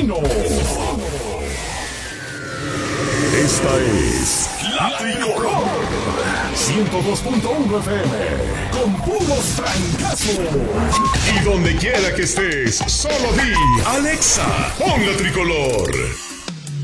vecino. Esta es La Tricolor 102.1 FM con puros francazos. Y donde quiera que estés, solo di Alexa, pon La Tricolor.